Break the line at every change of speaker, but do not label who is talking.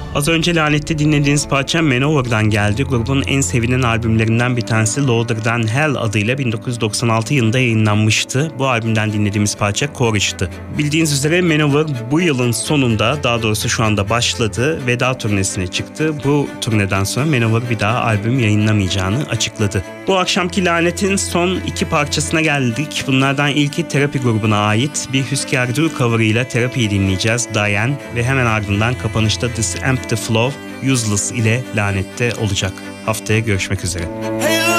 Az önce Lanet'te dinlediğiniz parça Manowar'dan geldi. Grubun en sevilen albümlerinden bir tanesi Louder Than Hell adıyla 1996 yılında yayınlanmıştı. Bu albümden dinlediğimiz parça Courage'tı. Bildiğiniz üzere Manowar bu yılın sonunda, daha doğrusu şu anda başladı, veda turnesine çıktı. Bu turneden sonra Manowar bir daha albüm yayınlamayacağını açıkladı. Bu akşamki Lanet'in son iki parçasına geldik. Bunlardan ilki Therapy grubuna ait bir Husker Du cover'ıyla Therapy'yi dinleyeceğiz, Diane, ve hemen ardından kapanışta This Empty Flow Useless ile Lanet'te olacak. Haftaya görüşmek üzere.